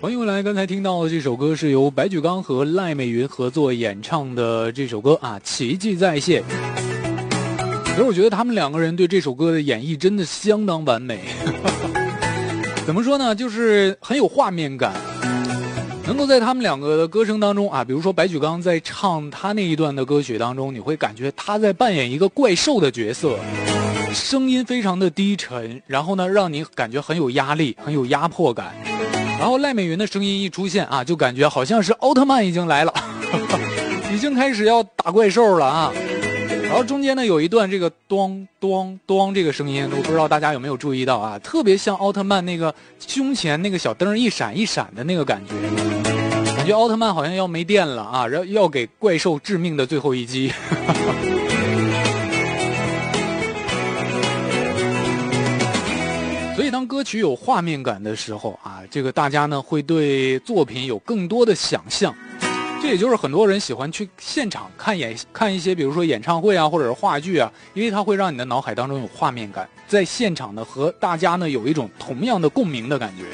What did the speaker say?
欢迎回来，刚才听到的这首歌是由白举纲和赖美云合作演唱的这首歌啊，奇迹再现。其实我觉得他们两个人对这首歌的演绎真的相当完美。怎么说呢，就是很有画面感，能够在他们两个的歌声当中啊，比如说白举纲在唱他那一段的歌曲当中，你会感觉他在扮演一个怪兽的角色，声音非常的低沉，然后呢让你感觉很有压力，很有压迫感。然后赖美云的声音一出现啊，就感觉好像是奥特曼已经来了，已经开始要打怪兽了啊。然后中间呢有一段这个咚咚咚这个声音，我不知道大家有没有注意到啊，特别像奥特曼那个胸前那个小灯一闪一闪的那个感觉，感觉奥特曼好像要没电了啊，要给怪兽致命的最后一击。所以当歌曲有画面感的时候啊，这个大家呢会对作品有更多的想象，这也就是很多人喜欢去现场看一些比如说演唱会啊或者是话剧啊，因为它会让你的脑海当中有画面感，在现场呢和大家呢有一种同样的共鸣的感觉。